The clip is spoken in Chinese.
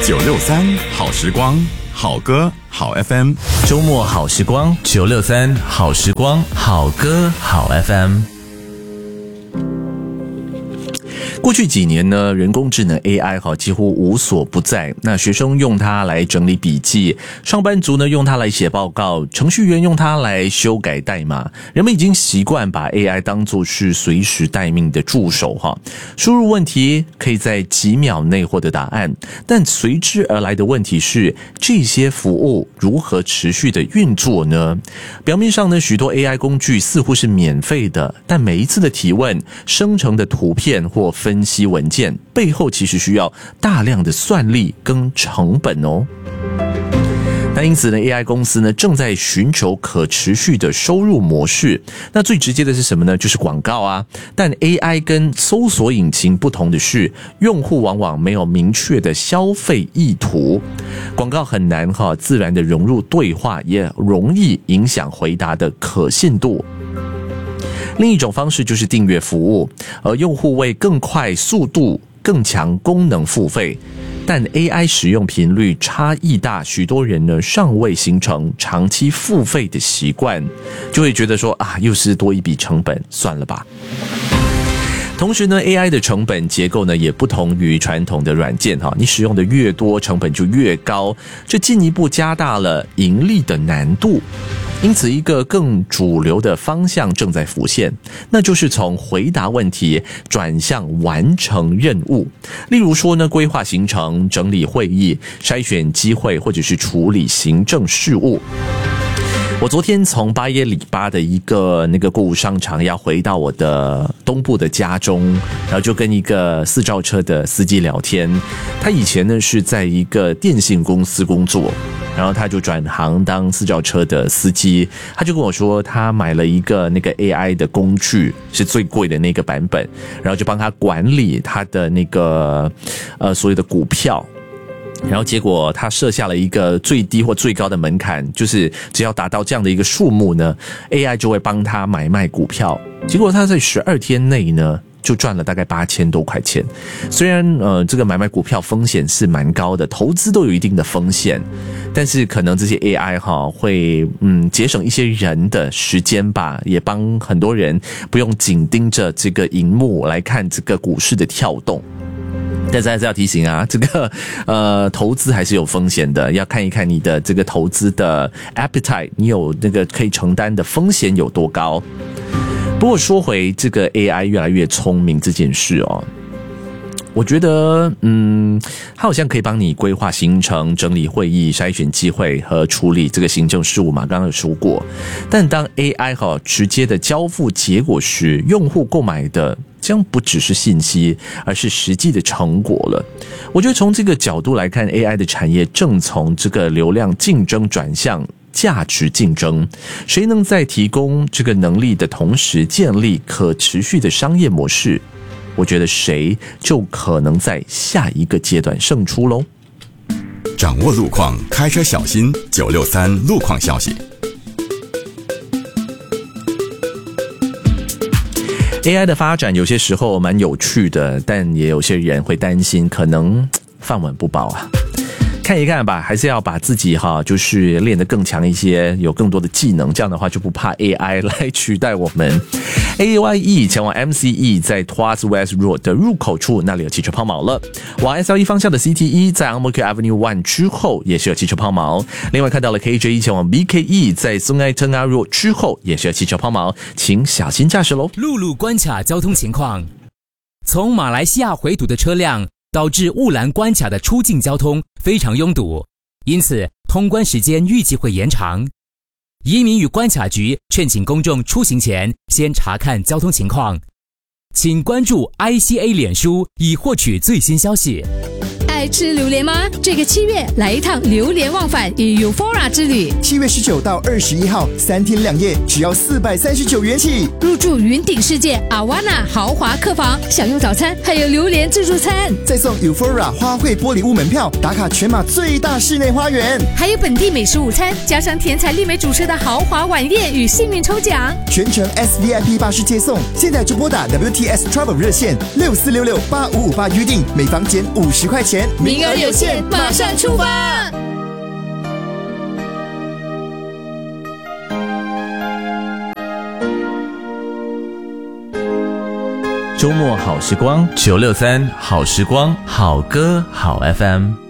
963好时光，好歌好 FM， 周末好时光963好时光，好歌好 FM。过去几年呢，人工智能 AI 几乎无所不在。那学生用它来整理笔记，上班族呢用它来写报告，程序员用它来修改代码。人们已经习惯把 AI 当作是随时待命的助手输入问题可以在几秒内获得答案，但随之而来的问题是，这些服务如何持续的运作呢？表面上呢，许多 AI 工具似乎是免费的，但每一次的提问、生成的图片或分析文件背后其实需要大量的算力跟成本哦。那因此呢 AI 公司呢正在寻求可持续的收入模式。那最直接的是什么呢？就是广告啊。但 AI 跟搜索引擎不同的是，用户往往没有明确的消费意图，广告很难自然的融入对话，也容易影响回答的可信度。另一种方式就是订阅服务，而用户为更快速度、更强功能付费，但 AI 使用频率差异大，许多人呢尚未形成长期付费的习惯，就会觉得说又是多一笔成本，算了吧。同时呢 AI 的成本结构呢也不同于传统的软件你使用的越多，成本就越高，这进一步加大了盈利的难度。因此一个更主流的方向正在浮现，那就是从回答问题转向完成任务。例如说呢，规划行程、整理会议、筛选机会，或者是处理行政事务。我昨天从巴耶里巴的一个购物商场要回到我的东部的家中，然后就跟一个私照车的司机聊天。他以前呢是在一个电信公司工作，然后他就转行当私照车的司机。他就跟我说，他买了一个AI 的工具，是最贵的那个版本，然后就帮他管理他的所有的股票。然后结果他设下了一个最低或最高的门槛，就是只要达到这样的一个数目呢 AI 就会帮他买卖股票。结果他在12天内呢就赚了大概8000多块钱。虽然这个买卖股票风险是蛮高的，投资都有一定的风险，但是可能这些 AI 会节省一些人的时间吧，也帮很多人不用紧盯着这个荧幕来看这个股市的跳动。但是还是要提醒这个投资还是有风险的，要看一看你的这个投资的 appetite， 你有可以承担的风险有多高。不过说回这个 AI 越来越聪明这件事我觉得它好像可以帮你规划行程、整理会议、筛选机会和处理这个行政事务嘛，刚刚有说过。但当 AI 直接的交付结果时，用户购买的将不只是信息，而是实际的成果了。我觉得从这个角度来看， AI 的产业正从这个流量竞争转向价值竞争。谁能在提供这个能力的同时建立可持续的商业模式，我觉得谁就可能在下一个阶段胜出咯。 掌握路况，开车小心963路况消息。 AI 的发展有些时候蛮有趣的，但也有些人会担心可能饭碗不保看一看吧，还是要把自己就是练得更强一些，有更多的技能，这样的话就不怕 AI 来取代我们。AYE 前往 MCE 在 Tuas West Road 的入口处，那里有汽车抛锚了。往 SLE 方向的 CTE 在 Ang Mo Kio Avenue 1之后也是有汽车抛锚。另外看到了 KJ 前往 BKE 在 Sungai Tengah Road 之后也是有汽车抛锚，请小心驾驶咯。 陆路关卡交通情况，从马来西亚回堵的车辆导致雾兰关卡的出境交通非常拥堵，因此通关时间预计会延长。移民与关卡局劝请公众出行前先查看交通情况，请关注 ICA 脸书以获取最新消息。 爱吃榴莲吗？这个7月来一趟榴莲忘返与 Euphora 之旅。 7月19到21号3天2夜，只要439元起。 入住云顶世界 Awana 豪华客房，享用早餐，还有榴莲自助餐， 再送 Euphora 花卉玻璃屋门票，打卡全马最大室内花园， 还有本地美食午餐，加上天才丽美主持的豪华晚宴与幸运抽奖， 全程 SVIP 巴士接送。现在就拨打 WTS Travel 热线64668558预定，每房减50块钱。 名额有限，马上出发！ 周末好时光，963好时光，好歌好 FM。